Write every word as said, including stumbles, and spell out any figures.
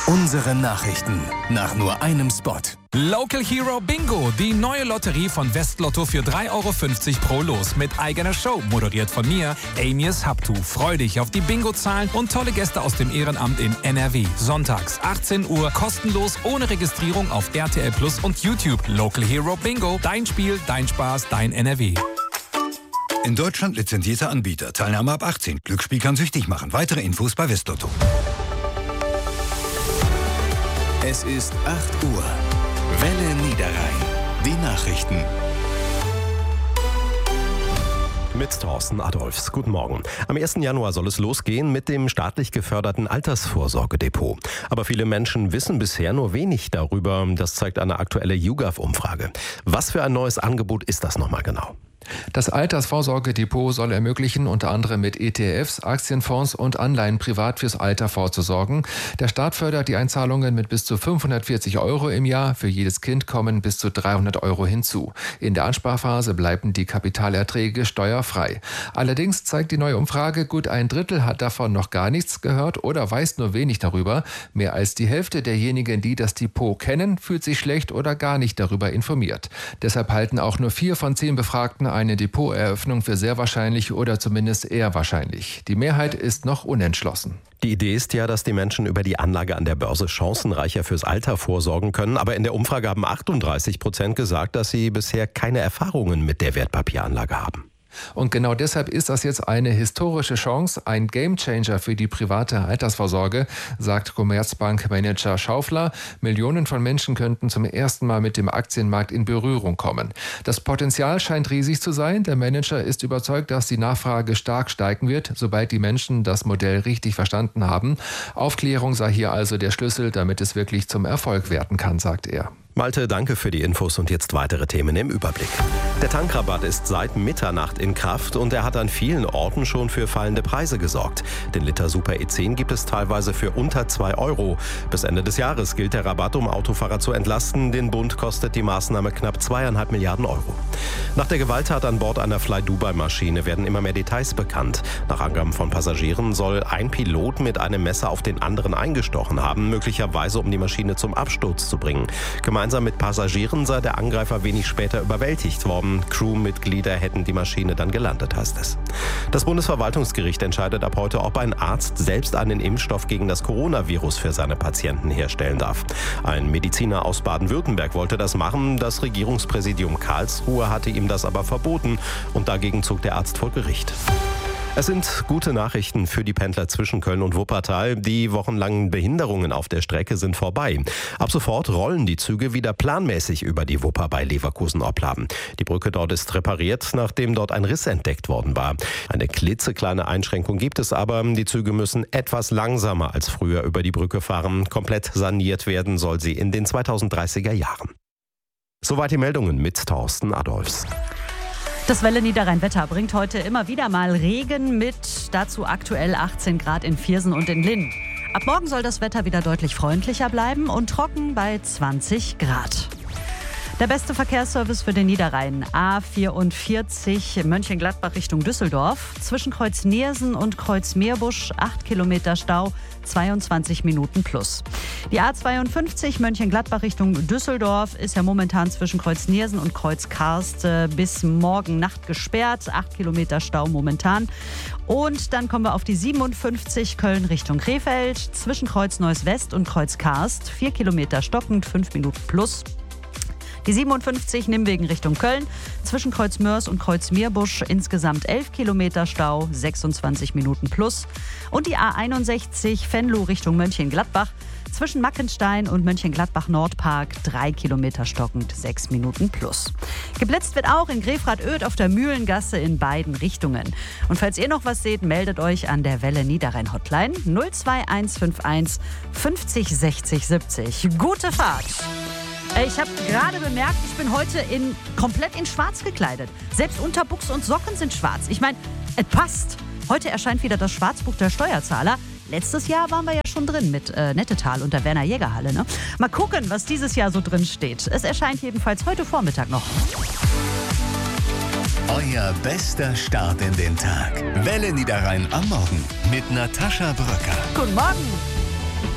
Unsere Nachrichten nach nur einem Spot. Local Hero Bingo, die neue Lotterie von Westlotto für drei Euro fünfzig pro Los mit eigener Show, moderiert von mir, Amias Habtu. Freu dich auf die Bingo-Zahlen und tolle Gäste aus dem Ehrenamt in N R W. Sonntags, achtzehn Uhr, kostenlos, ohne Registrierung auf R T L Plus und YouTube. Local Hero Bingo, dein Spiel, dein Spaß, dein N R W. In Deutschland lizenzierter Anbieter. Teilnahme ab achtzehn. Glücksspiel kann süchtig machen. Weitere Infos bei Westlotto. Es ist acht Uhr. Welle Niederrhein. Die Nachrichten. Mit Thorsten Adolfs. Guten Morgen. Am ersten Januar soll es losgehen mit dem staatlich geförderten Altersvorsorgedepot. Aber viele Menschen wissen bisher nur wenig darüber. Das zeigt eine aktuelle YouGov-Umfrage. Was für ein neues Angebot ist das nochmal genau? Das Altersvorsorgedepot soll ermöglichen, unter anderem mit E T Fs, Aktienfonds und Anleihen privat fürs Alter vorzusorgen. Der Staat fördert die Einzahlungen mit bis zu fünfhundertvierzig Euro im Jahr. Für jedes Kind kommen bis zu dreihundert Euro hinzu. In der Ansparphase bleiben die Kapitalerträge steuerfrei. Allerdings zeigt die neue Umfrage, gut ein Drittel hat davon noch gar nichts gehört oder weiß nur wenig darüber. Mehr als die Hälfte derjenigen, die das Depot kennen, fühlt sich schlecht oder gar nicht darüber informiert. Deshalb halten auch nur vier von zehn Befragten eine Depoteröffnung für sehr wahrscheinlich oder zumindest eher wahrscheinlich. Die Mehrheit ist noch unentschlossen. Die Idee ist ja, dass die Menschen über die Anlage an der Börse chancenreicher fürs Alter vorsorgen können. Aber in der Umfrage haben achtunddreißig Prozent gesagt, dass sie bisher keine Erfahrungen mit der Wertpapieranlage haben. Und genau deshalb ist das jetzt eine historische Chance, ein Gamechanger für die private Altersvorsorge, sagt Commerzbank-Manager Schaufler. Millionen von Menschen könnten zum ersten Mal mit dem Aktienmarkt in Berührung kommen. Das Potenzial scheint riesig zu sein. Der Manager ist überzeugt, dass die Nachfrage stark steigen wird, sobald die Menschen das Modell richtig verstanden haben. Aufklärung sei hier also der Schlüssel, damit es wirklich zum Erfolg werden kann, sagt er. Malte, danke für die Infos und jetzt weitere Themen im Überblick. Der Tankrabatt ist seit Mitternacht in Kraft und er hat an vielen Orten schon für fallende Preise gesorgt. Den Liter Super E zehn gibt es teilweise für unter zwei Euro. Bis Ende des Jahres gilt der Rabatt, um Autofahrer zu entlasten. Den Bund kostet die Maßnahme knapp zweieinhalb Milliarden Euro. Nach der Gewalttat an Bord einer Fly-Dubai-Maschine werden immer mehr Details bekannt. Nach Angaben von Passagieren soll ein Pilot mit einem Messer auf den anderen eingestochen haben, möglicherweise um die Maschine zum Absturz zu bringen. Gemeinsam mit Passagieren sei der Angreifer wenig später überwältigt worden. Crewmitglieder hätten die Maschine dann gelandet, heißt es. Das Bundesverwaltungsgericht entscheidet ab heute, ob ein Arzt selbst einen Impfstoff gegen das Coronavirus für seine Patienten herstellen darf. Ein Mediziner aus Baden-Württemberg wollte das machen. Das Regierungspräsidium Karlsruhe hatte ihm das aber verboten und dagegen zog der Arzt vor Gericht. Es sind gute Nachrichten für die Pendler zwischen Köln und Wuppertal. Die wochenlangen Behinderungen auf der Strecke sind vorbei. Ab sofort rollen die Züge wieder planmäßig über die Wupper bei Leverkusen-Opladen. Die Brücke dort ist repariert, nachdem dort ein Riss entdeckt worden war. Eine klitzekleine Einschränkung gibt es aber. Die Züge müssen etwas langsamer als früher über die Brücke fahren. Komplett saniert werden soll sie in den zweitausenddreißiger Jahren. Soweit die Meldungen mit Thorsten Adolfs. Das Welle Niederrhein-Wetter bringt heute immer wieder mal Regen mit, dazu aktuell achtzehn Grad in Viersen und in Linn. Ab morgen soll das Wetter wieder deutlich freundlicher bleiben und trocken bei zwanzig Grad. Der beste Verkehrsservice für den Niederrhein, A vierundvierzig Mönchengladbach Richtung Düsseldorf. Zwischen Kreuz Niersen und Kreuz Meerbusch acht Kilometer Stau, zweiundzwanzig Minuten plus. Die A zweiundfünfzig Mönchengladbach Richtung Düsseldorf ist ja momentan zwischen Kreuz Niersen und Kreuz Karst äh, bis morgen Nacht gesperrt. acht Kilometer Stau momentan. Und dann kommen wir auf die siebenundfünfzig Köln Richtung Krefeld. Zwischen Kreuz Neuss West und Kreuz Karst vier Kilometer stockend, fünf Minuten plus. Die siebenundfünfzig Nimwegen Richtung Köln, zwischen Kreuz Mörs und Kreuz Meerbusch insgesamt elf Kilometer Stau, sechsundzwanzig Minuten plus. Und die A einundsechzig Venlo Richtung Mönchengladbach, zwischen Mackenstein und Mönchengladbach-Nordpark drei Kilometer stockend, sechs Minuten plus. Geblitzt wird auch in Grefrath-Oedt auf der Mühlengasse in beiden Richtungen. Und falls ihr noch was seht, meldet euch an der Welle Niederrhein Hotline null zwei eins fünf eins fünfzig sechzig siebzig. Gute Fahrt! Ich habe gerade bemerkt, ich bin heute in, komplett in schwarz gekleidet. Selbst Unterbuchs und Socken sind schwarz. Ich meine, es passt. Heute erscheint wieder das Schwarzbuch der Steuerzahler. Letztes Jahr waren wir ja schon drin mit äh, Nettetal und der Werner-Jäger-Halle. Ne? Mal gucken, was dieses Jahr so drin steht. Es erscheint jedenfalls heute Vormittag noch. Euer bester Start in den Tag. Welle Niederrhein am Morgen mit Natascha Bröcker. Guten Morgen.